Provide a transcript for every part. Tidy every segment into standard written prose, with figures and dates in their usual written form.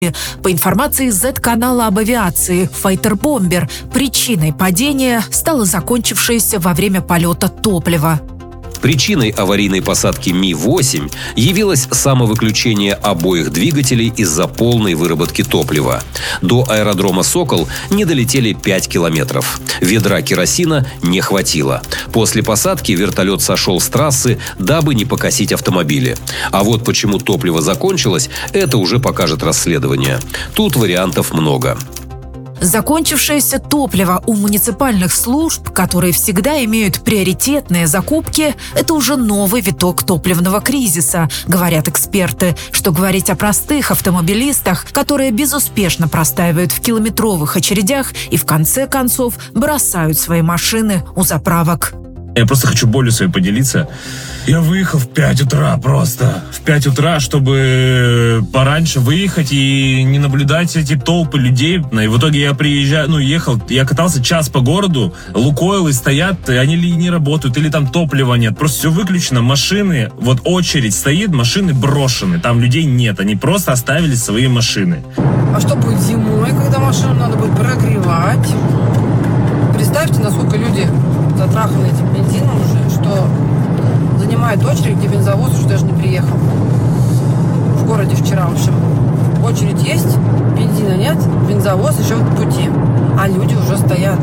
По информации Z-канала об авиации, файтер-бомбер причиной падения стало закончившееся во время полета топливо. Причиной аварийной посадки Ми-8 явилось самовыключение обоих двигателей из-за полной выработки топлива. До аэродрома «Сокол» не долетели 5 километров. Ведра керосина не хватило. После посадки вертолет сошел с трассы, дабы не покосить автомобили. А вот почему топливо закончилось, это уже покажет расследование. Тут вариантов много. Закончившееся топливо у муниципальных служб, которые всегда имеют приоритетные закупки, это уже новый виток топливного кризиса, говорят эксперты. Что говорить о простых автомобилистах, которые безуспешно простаивают в километровых очередях и в конце концов бросают свои машины у заправок. Я просто хочу болью своей поделиться. Я выехал в 5 утра просто. В 5 утра, чтобы пораньше выехать и не наблюдать эти толпы людей. И в итоге я я катался час по городу, Лукойлы стоят, они ли не работают, или там топлива нет. Просто все выключено, машины, вот очередь стоит, машины брошены, там людей нет, они просто оставили свои машины. А что будет зимой, когда машину надо будет прогревать? Представьте, насколько люди затраханы этим бензином уже, что занимает очередь, где бензовоз уже даже не приехал. В городе вчера, в общем. Очередь есть, бензина нет, бензовоз еще в пути, а люди уже стоят.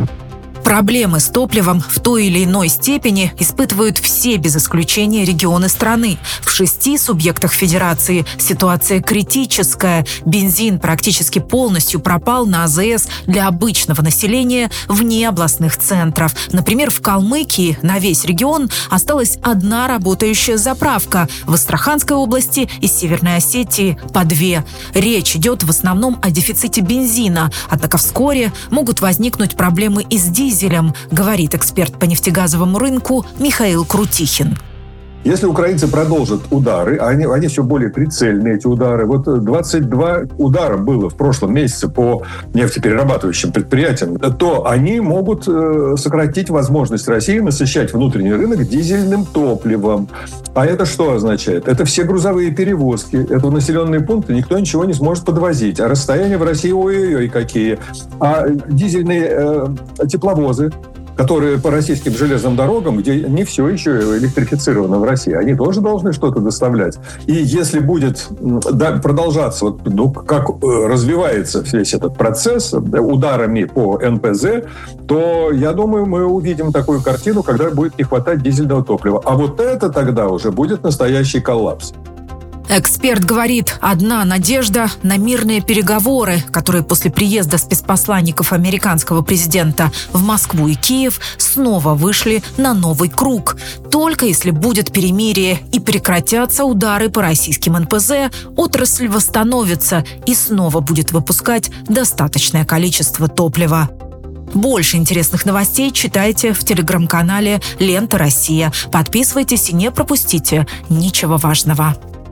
Проблемы с топливом в той или иной степени испытывают все без исключения регионы страны. В 6 субъектах федерации ситуация критическая. Бензин практически полностью пропал на АЗС для обычного населения вне областных центров. Например, в Калмыкии на весь регион осталась одна работающая заправка. В Астраханской области и Северной Осетии по 2. Речь идет в основном о дефиците бензина. Однако вскоре могут возникнуть проблемы и с дизелем, говорит эксперт по нефтегазовому рынку Михаил Крутихин. Если украинцы продолжат удары, они все более прицельные, эти удары. Вот 22 удара было в прошлом месяце по нефтеперерабатывающим предприятиям, то они могут сократить возможность России насыщать внутренний рынок дизельным топливом. А это что означает? Это все грузовые перевозки, это населенные пункты, никто ничего не сможет подвозить. А расстояния в России ой-ой-ой какие. А дизельные тепловозы, которые по российским железным дорогам, где не все еще электрифицировано в России, они тоже должны что-то доставлять. И если будет продолжаться, как развивается весь этот процесс ударами по НПЗ, то, я думаю, мы увидим такую картину, когда будет не хватать дизельного топлива. А вот это тогда уже будет настоящий коллапс. Эксперт говорит, одна надежда на мирные переговоры, которые после приезда спецпосланников американского президента в Москву и Киев снова вышли на новый круг. Только если будет перемирие и прекратятся удары по российским НПЗ, отрасль восстановится и снова будет выпускать достаточное количество топлива. Больше интересных новостей читайте в телеграм-канале «Лента Россия». Подписывайтесь и не пропустите ничего важного.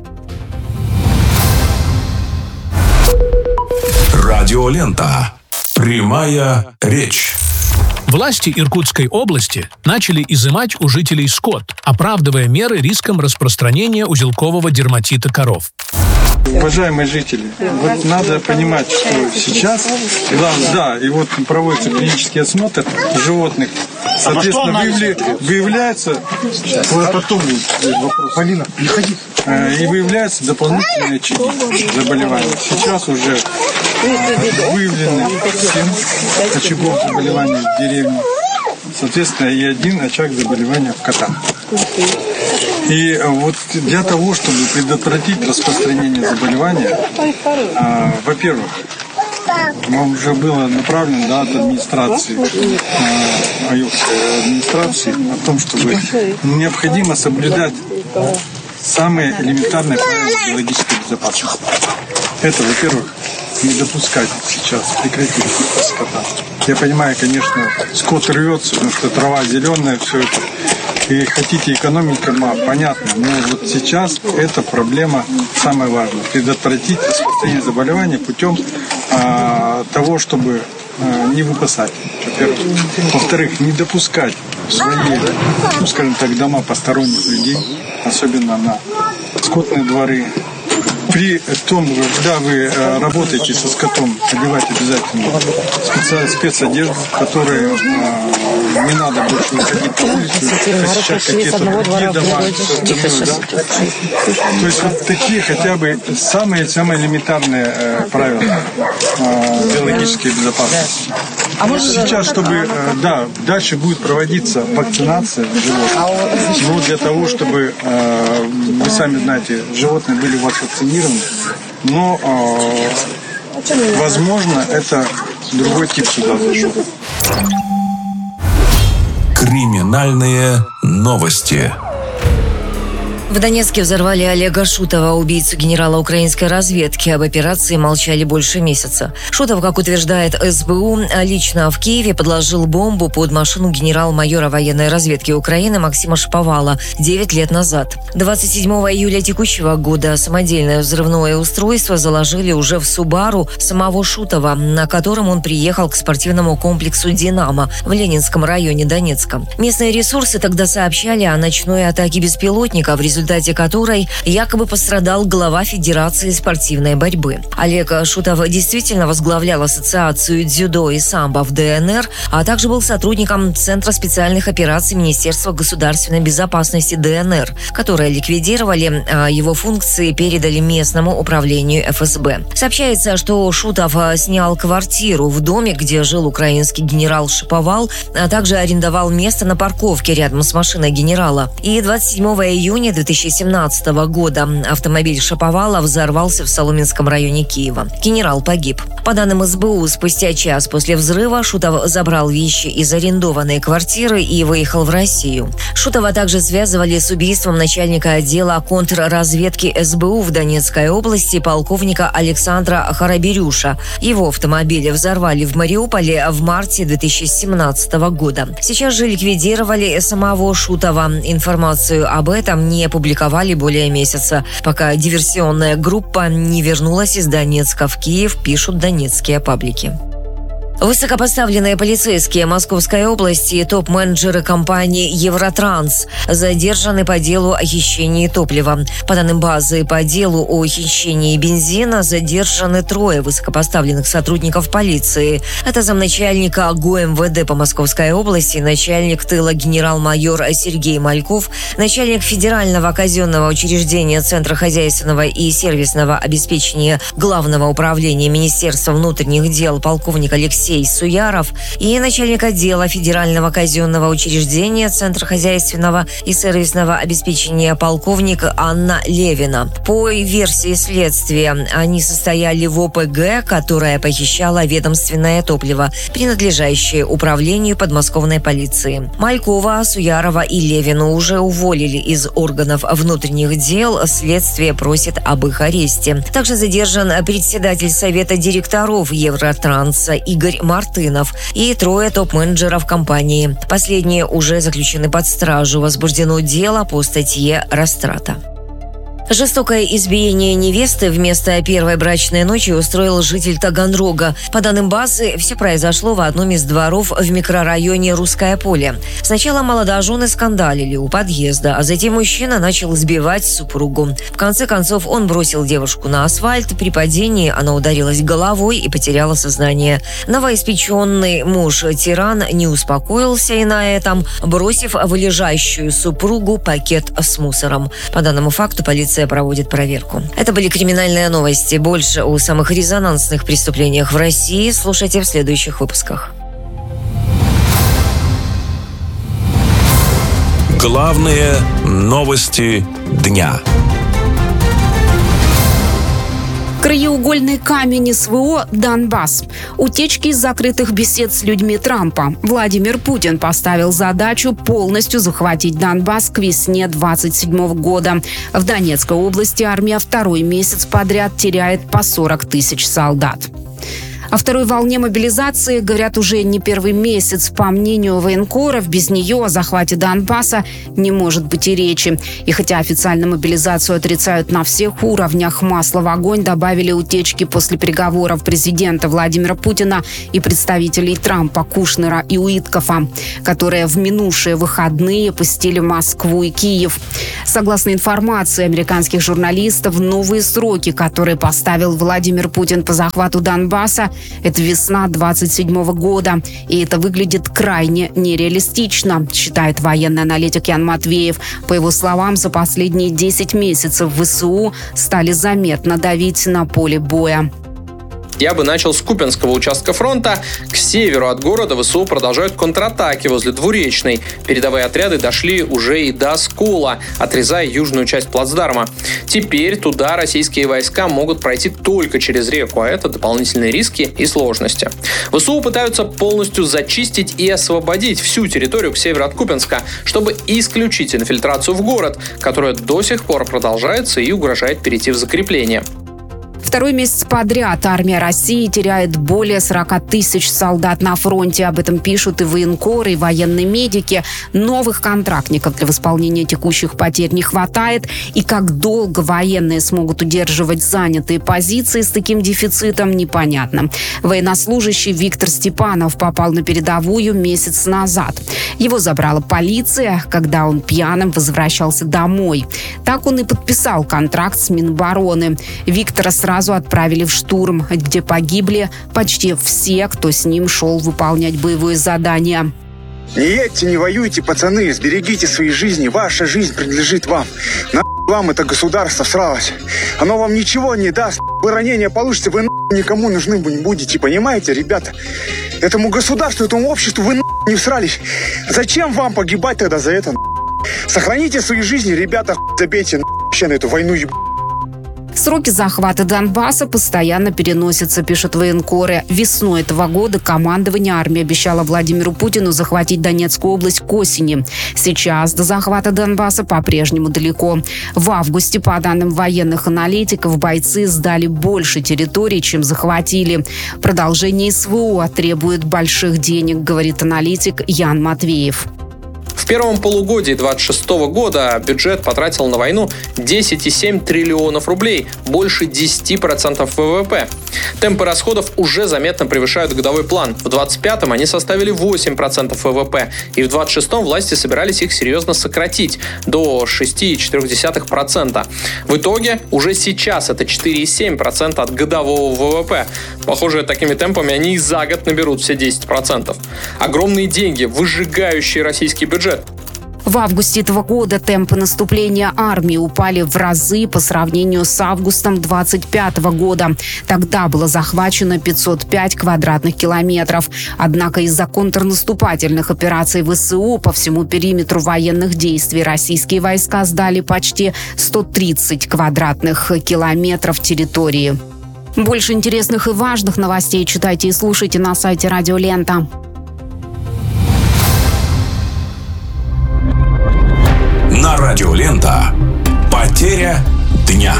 Радиолента. Прямая речь. Власти Иркутской области начали изымать у жителей скот, оправдывая меры риском распространения узелкового дерматита коров. Уважаемые жители, вот надо понимать, что сейчас, и вот проводится клинический осмотр животных, соответственно, выявляется, потом вопрос, Полина, приходи, и выявляются дополнительные заболевания. Сейчас уже выявлены 7 очагов заболеваний в деревне, соответственно, и 1 очаг заболевания в котах. И вот для того, чтобы предотвратить распространение заболевания, во-первых, вам уже было направлено от администрации, Айовской администрации, о том, чтобы необходимо соблюдать самые элементарные правила биологической безопасности. Это, во-первых, не допускать сейчас, прекратить скота. Я понимаю, конечно, скот рвется, потому что трава зеленая, все это. И хотите экономить корма, понятно. Но вот сейчас эта проблема самая важная. Предотвратить распространение заболевания путем того, чтобы не выпасать. Во-первых. Во-вторых, не допускать в свои, скажем так, дома посторонних людей, особенно на скотные дворы, при том, когда вы работаете со скотом, одевать обязательно спецодежду, которая не надо больше выходить по улице, посещать какие-то другие дома. То есть вот такие хотя бы самые элементарные правила биологической безопасности. Сейчас, чтобы, дальше будет проводиться вакцинация животных. Но для того, чтобы, вы сами знаете, животные были у вас вакцинированы, но, возможно, это другой тип сюда зашел. Криминальные новости. В Донецке взорвали Олега Шутова, убийцу генерала украинской разведки. Об операции молчали больше месяца. Шутов, как утверждает СБУ, лично в Киеве подложил бомбу под машину генерал-майора военной разведки Украины Максима Шаповала 9 лет назад. 27 июля текущего года самодельное взрывное устройство заложили уже в Субару самого Шутова, на котором он приехал к спортивному комплексу «Динамо» в Ленинском районе Донецка. Местные ресурсы тогда сообщали о ночной атаке беспилотника, в результате которой якобы пострадал глава Федерации спортивной борьбы. Олег Шутов действительно возглавлял ассоциацию дзюдо и самбо в ДНР, а также был сотрудником Центра специальных операций Министерства государственной безопасности ДНР, которые ликвидировали, а его функции передали местному управлению ФСБ. Сообщается, что Шутов снял квартиру в доме, где жил украинский генерал Шаповал, а также арендовал место на парковке рядом с машиной генерала. И 27 июня 2017 года автомобиль Шаповала взорвался в Соломенском районе Киева. Генерал погиб. По данным СБУ, спустя час после взрыва Шутов забрал вещи из арендованной квартиры и выехал в Россию. Шутова также связывали с убийством начальника отдела контрразведки СБУ в Донецкой области полковника Александра Хараберюша. Его автомобиль взорвали в Мариуполе в марте 2017 года. Сейчас же ликвидировали самого Шутова. Информацию об этом не публиковали более месяца, пока диверсионная группа не вернулась из Донецка в Киев, пишут донецкие паблики. Высокопоставленные полицейские Московской области и топ-менеджеры компании «Евротранс» задержаны по делу о хищении топлива. По данным базы, по делу о хищении бензина задержаны 3 высокопоставленных сотрудников полиции. Это замначальника ГУМВД по Московской области, начальник тыла генерал-майор Сергей Мальков, начальник Федерального казенного учреждения Центра хозяйственного и сервисного обеспечения Главного управления Министерства внутренних дел полковник Алексей Суяров и начальник отдела Федерального казенного учреждения Центра хозяйственного и сервисного обеспечения полковник Анна Левина. По версии следствия, они состояли в ОПГ, которая похищала ведомственное топливо, принадлежащее управлению подмосковной полиции. Малькова, Суярова и Левину уже уволили из органов внутренних дел. Следствие просит об их аресте. Также задержан председатель совета директоров Евротранса Игорь Мартынов и 3 топ-менеджеров компании. Последние уже заключены под стражу. Возбуждено дело по статье «Растрата». Жестокое избиение невесты вместо первой брачной ночи устроил житель Таганрога. По данным базы, все произошло в одном из дворов в микрорайоне Русское поле. Сначала молодожены скандалили у подъезда, а затем мужчина начал избивать супругу. В конце концов, он бросил девушку на асфальт. При падении она ударилась головой и потеряла сознание. Новоиспеченный муж-тиран не успокоился и на этом, бросив в лежащую супругу пакет с мусором. По данному факту полиция проводит проверку. Это были криминальные новости. Больше о самых резонансных преступлениях в России слушайте в следующих выпусках. Главные новости дня. Краеугольный камень СВО – Донбасс. Утечки из закрытых бесед с людьми Трампа. Владимир Путин поставил задачу полностью захватить Донбасс к весне 2027 года. В Донецкой области армия 2-й месяц подряд теряет по 40 тысяч солдат. О второй волне мобилизации говорят уже не первый месяц. По мнению военкоров, без нее о захвате Донбасса не может быть и речи. И хотя официально мобилизацию отрицают на всех уровнях, масло в огонь добавили утечки после переговоров президента Владимира Путина и представителей Трампа, Кушнера и Уиткофа, которые в минувшие выходные посетили Москву и Киев. Согласно информации американских журналистов, новые сроки, которые поставил Владимир Путин по захвату Донбасса, это весна 27 года. И это выглядит крайне нереалистично, считает военный аналитик Ян Матвеев. По его словам, за последние 10 месяцев ВСУ стали заметно давить на поле боя. Я бы начал с Купянского участка фронта. К северу от города ВСУ продолжают контратаки возле Двуречной. Передовые отряды дошли уже и до Оскола, отрезая южную часть плацдарма. Теперь туда российские войска могут пройти только через реку, а это дополнительные риски и сложности. ВСУ пытаются полностью зачистить и освободить всю территорию к северу от Купянска, чтобы исключить инфильтрацию в город, которая до сих пор продолжается и угрожает перейти в закрепление. Второй месяц подряд армия России теряет более 40 тысяч солдат на фронте. Об этом пишут и военкоры, и военные медики. Новых контрактников для восполнения текущих потерь не хватает. И как долго военные смогут удерживать занятые позиции с таким дефицитом, непонятно. Военнослужащий Виктор Степанов попал на передовую месяц назад. Его забрала полиция, когда он пьяным возвращался домой. Так он и подписал контракт с Минобороны. Виктора сразу отправили в штурм, где погибли почти все, кто с ним шел выполнять боевое задание. Не едьте, не воюйте, пацаны, сберегите свои жизни. Ваша жизнь принадлежит вам. Вам это государство всралось. Оно вам ничего не даст. Вы ранения получите, вы никому нужны не будете. Понимаете, ребята? Этому государству, этому обществу вы не всрались. Зачем вам погибать тогда за это? Сохраните свои жизни, ребята, забейте вообще на эту войну. Сроки захвата Донбасса постоянно переносятся, пишут военкоры. Весной этого года командование армии обещало Владимиру Путину захватить Донецкую область к осени. Сейчас до захвата Донбасса по-прежнему далеко. В августе, по данным военных аналитиков, бойцы сдали больше территорий, чем захватили. Продолжение СВО требует больших денег, говорит аналитик Ян Матвеев. В первом полугодии 2026 года бюджет потратил на войну 10,7 триллионов рублей, больше 10% ВВП. Темпы расходов уже заметно превышают годовой план. В 2025-м они составили 8% ВВП, и в 2026-м власти собирались их серьезно сократить до 6,4%. В итоге уже сейчас это 4,7% от годового ВВП. Похоже, такими темпами они и за год наберут все 10%. Огромные деньги, выжигающие российский бюджет. В августе этого года темпы наступления армии упали в разы по сравнению с августом 2025 года. Тогда было захвачено 505 квадратных километров. Однако из-за контрнаступательных операций ВСУ по всему периметру военных действий российские войска сдали почти 130 квадратных километров территории. Больше интересных и важных новостей читайте и слушайте на сайте Радио Лента. На Радио Лента. Потеря дня.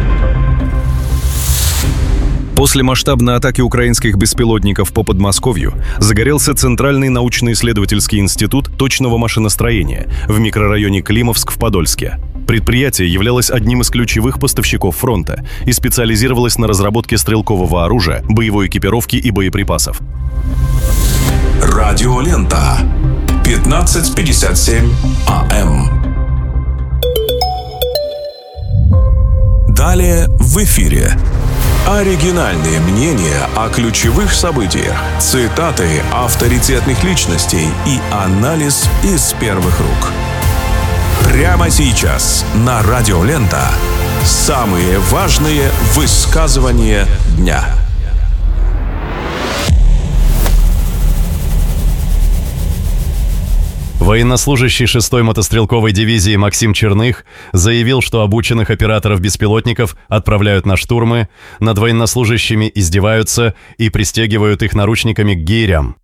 После масштабной атаки украинских беспилотников по Подмосковью загорелся Центральный научно-исследовательский институт точного машиностроения в микрорайоне Климовск в Подольске. Предприятие являлось одним из ключевых поставщиков фронта и специализировалось на разработке стрелкового оружия, боевой экипировки и боеприпасов. Радио Лента. 15:57 АМ. Далее в эфире. Оригинальные мнения о ключевых событиях, цитаты авторитетных личностей и анализ из первых рук. Прямо сейчас на Радио Лента самые важные высказывания дня. Военнослужащий 6-й мотострелковой дивизии Максим Черных заявил, что обученных операторов беспилотников отправляют на штурмы, над военнослужащими издеваются и пристегивают их наручниками к гирям.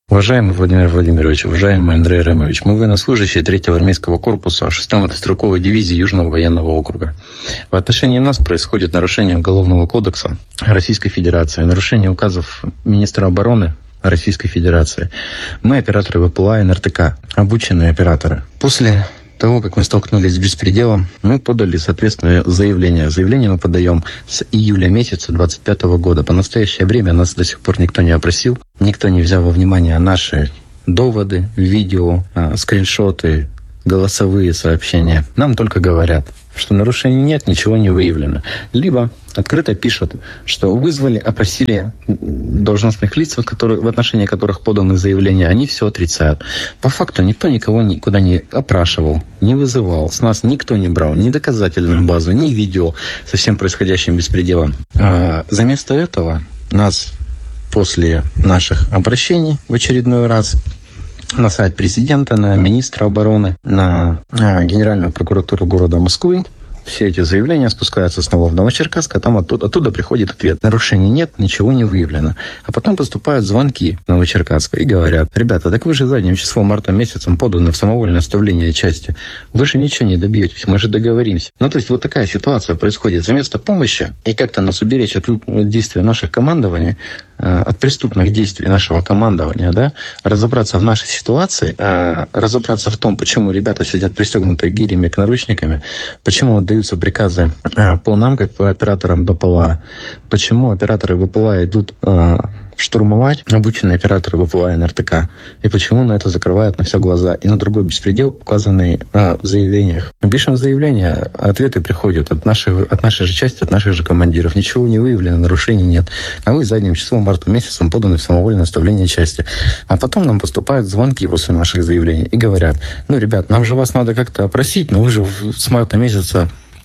Уважаемый Владимир Владимирович, уважаемый Андрей Ремович, мы военнослужащие 3-го армейского корпуса 6-й мотострелковой дивизии Южного военного округа. В отношении нас происходит нарушение Уголовного кодекса Российской Федерации, нарушение указов министра обороны Российской Федерации. Мы операторы ВПЛА и НРТК, обученные операторы. После того, как мы столкнулись с беспределом, мы подали соответственное заявление. Заявление мы подаем с июля месяца 2025 года. По настоящее время нас до сих пор никто не опросил, никто не взял во внимание наши доводы, видео, скриншоты, голосовые сообщения. Нам только говорят, что нарушений нет, ничего не выявлено. Либо открыто пишут, что вызвали, опросили должностных лиц, в отношении которых поданы заявления, они все отрицают. По факту никто никого никуда не опрашивал, не вызывал. С нас никто не брал ни доказательную базу, ни видео со всем происходящим беспределом. Заместо этого нас после наших обращений в очередной раз на сайт президента, на министра обороны, на Генеральную прокуратуру города Москвы. Все эти заявления спускаются снова в Новочеркасск, а там оттуда приходит ответ. Нарушений нет, ничего не выявлено. А потом поступают звонки в Новочеркасск и говорят: ребята, так вы же задним числом марта месяцем поданы в самовольное оставление части. Вы же ничего не добьетесь, мы же договоримся. Ну, то есть вот такая ситуация происходит. Вместо помощи и как-то нас уберечь от действия наших командований, от преступных действий нашего командования, да, разобраться в нашей ситуации, разобраться в том, почему ребята сидят пристегнутые гирями к наручниками, почему отдаются приказы по нам, как по операторам БПЛА, почему операторы БПЛА идут штурмовать, обученные операторы ВПЛА и НРТК, и почему на это закрывают на все глаза, и на другой беспредел, указанный в заявлениях. Мы пишем заявления, ответы приходят от нашей же части, от наших же командиров. Ничего не выявлено, нарушений нет. А вы задним числом марта месяцем поданы в самовольное оставление части. А потом нам поступают звонки после наших заявлений и говорят: ну, ребят, нам же вас надо как-то опросить, но вы же с марта месяца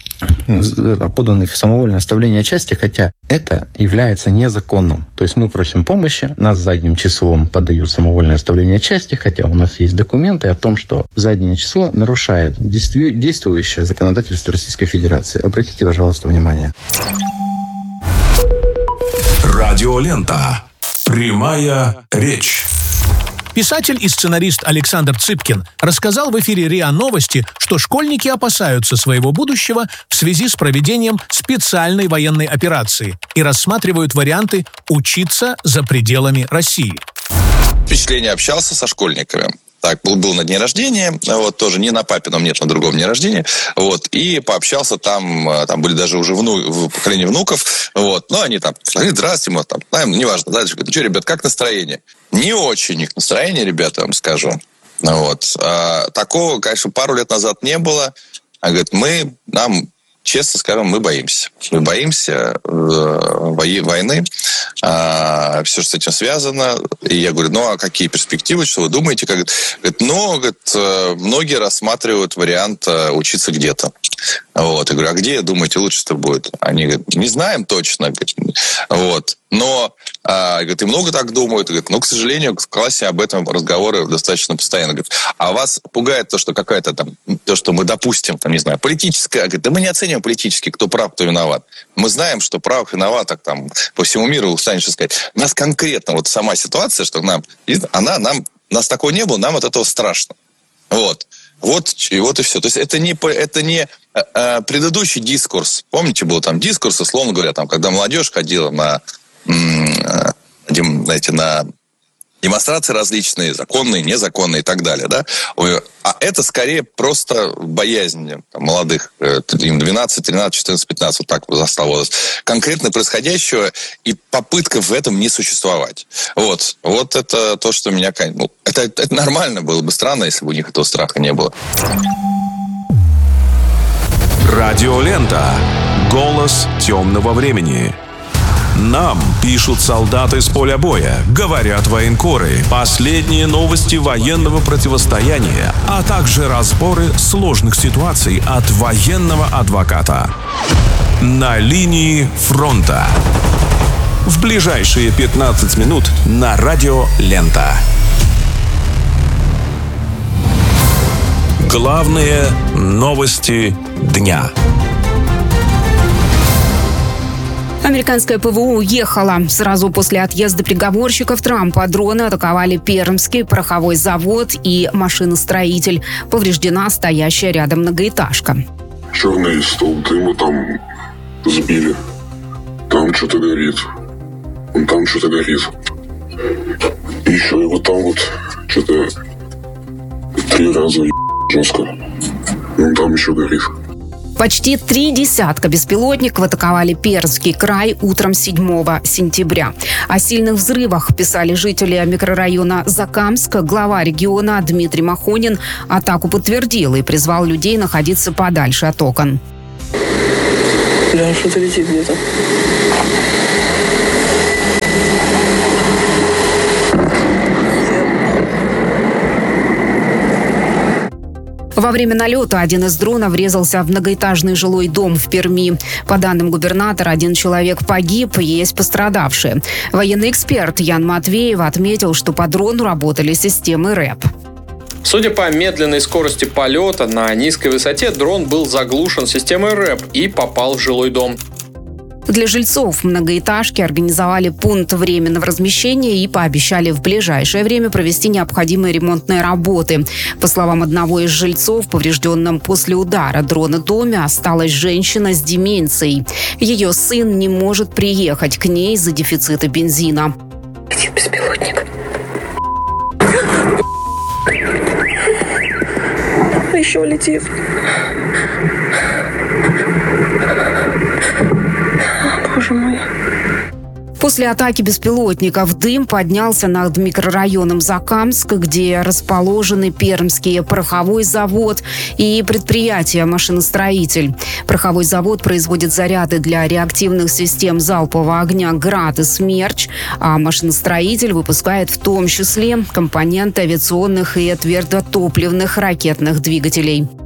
поданы в самовольное оставление части, хотя это является незаконным. То есть мы просим помощи, нас задним числом подают в самовольное оставление части, хотя у нас есть документы о том, что заднее число нарушает действующее законодательство Российской Федерации. Обратите, пожалуйста, внимание. Радиолента. Прямая речь. Писатель и сценарист Александр Цыпкин рассказал в эфире РИА Новости, что школьники опасаются своего будущего в связи с проведением специальной военной операции и рассматривают варианты учиться за пределами России. Впечатление: общался со школьниками. Так, был на дне рождения, вот, тоже не на папином, нет, на другом дне рождения, вот, и пообщался там были даже уже поколение внуков, вот, но они там сказали: здравствуйте, вот, там, неважно, дальше, говорят: ну что, ребят, как настроение? Не очень их настроение, ребята, я вам скажу, вот, такого, конечно, пару лет назад не было, говорят, нам, честно скажем, мы боимся войны, все, что с этим связано. И я говорю: ну, а какие перспективы, что вы думаете? Говорит, многие рассматривают вариант учиться где-то. Вот. Я говорю: а где, думаете, лучше-то будет? Они говорят: не знаем точно. Вот. Но, говорит, и много так думают. Говорит, но, к сожалению, в классе об этом разговоры достаточно постоянно. Говорит, а вас пугает то, что какая-то там, то, что мы допустим, там, не знаю, политическое. Говорит, да мы не оцениваем политически, кто прав, кто виноват. Мы знаем, что прав, виноват, так там по всему миру устанешь сказать. У нас конкретно вот сама ситуация, что нас такого не было, нам от этого страшно. Вот. Вот и все. То есть это не предыдущий дискурс. Помните, был там дискурс, условно говоря, там, когда молодежь ходила на демонстрации различные, законные, незаконные и так далее, да? А это скорее просто боязнь там, молодых, им 12, 13, 14, 15, вот так застал возраст, конкретно происходящего и попытка в этом не существовать. Вот это то, что меня... Ну, это нормально, было бы странно, если бы у них этого страха не было. Радиолента. Голос темного времени. Нам пишут солдаты с поля боя, говорят военкоры, последние новости военного противостояния, а также разборы сложных ситуаций от военного адвоката. На линии фронта. В ближайшие 15 минут на Радио Лента. Главные новости дня. Американское ПВО уехало. Сразу после отъезда переговорщиков Трампа дроны атаковали Пермский пороховой завод и машиностроитель. Повреждена стоящая рядом многоэтажка. Черный столб дыма там сбили. Там что-то горит. Вон там что-то горит. И еще и вот там вот что-то 3 раза жестко. Вон там еще горит. Почти 3 десятка беспилотников атаковали Пермский край утром 7 сентября. О сильных взрывах писали жители микрорайона Закамска. Глава региона Дмитрий Махонин атаку подтвердил и призвал людей находиться подальше от окон. Да, что-то летит где-то. Во время налета один из дронов врезался в многоэтажный жилой дом в Перми. По данным губернатора, 1 человек погиб, есть пострадавшие. Военный эксперт Ян Матвеев отметил, что по дрону работали системы РЭП. Судя по медленной скорости полета, на низкой высоте дрон был заглушен системой РЭП и попал в жилой дом. Для жильцов многоэтажки организовали пункт временного размещения и пообещали в ближайшее время провести необходимые ремонтные работы. По словам одного из жильцов, поврежденным после удара дрона доме осталась женщина с деменцией. Ее сын не может приехать к ней из-за дефицита бензина. Где беспилотник? Еще летит. Боже мой. После атаки беспилотников дым поднялся над микрорайоном Закамск, где расположены Пермский пороховой завод и предприятие «Машиностроитель». Пороховой завод производит заряды для реактивных систем залпового огня «Град» и «Смерч», а «Машиностроитель» выпускает в том числе компоненты авиационных и твердотопливных ракетных двигателей.